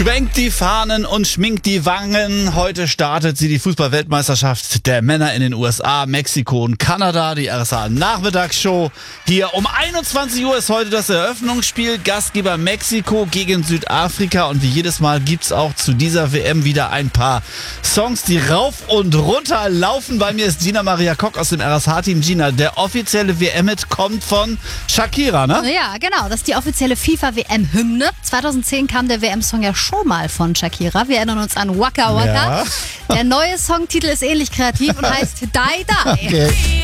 Schwenkt die Fahnen und schminkt die Wangen. Heute startet sie, die Fußball-Weltmeisterschaft der Männer in den USA, Mexiko und Kanada. Die RSA-Nachmittagsshow. Hier um 21 Uhr ist heute das Eröffnungsspiel. Gastgeber Mexiko gegen Südafrika. Und wie jedes Mal gibt's auch zu dieser WM wieder ein paar Songs, die rauf und runter laufen. Bei mir ist Gina Maria Kock aus dem RSH-Team. Gina, der offizielle WM-Hit kommt von Shakira, ne? Ja, genau. Das ist die offizielle FIFA-WM-Hymne. 2010 kam der WM-Song ja schon mal von Shakira. Wir erinnern uns an Waka Waka. Ja. Der neue Songtitel ist ähnlich kreativ und heißt Die Die. Okay.